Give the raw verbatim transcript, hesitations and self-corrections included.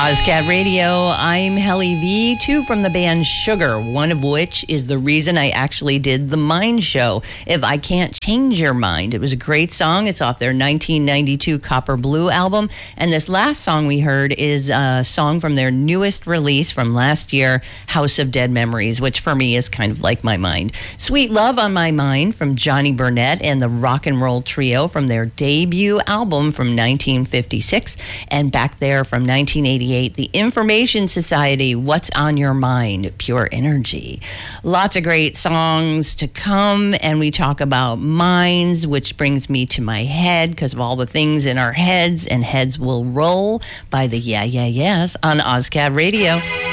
Ozcat Radio, I'm Helly V, two from the band Sugar, one of which is the reason I actually did the Mind Show, If I Can't Change Your Mind. It was a great song. It's off their nineteen ninety-two Copper Blue album. And this last song we heard is a song from their newest release from last year, House of Dead Memories, which for me is kind of like my mind. Sweet Love on My Mind from Johnny Burnett and the Rock and Roll Trio from their debut album from nineteen fifty-six. And back there from nineteen eighty-eight, the Information Society, What's on Your Mind? Pure Energy. Lots of great songs to come, and we talk about minds, which brings me to my head because of all the things in our heads, and Heads Will Roll by the Yeah Yeah Yes on Ozcat Radio.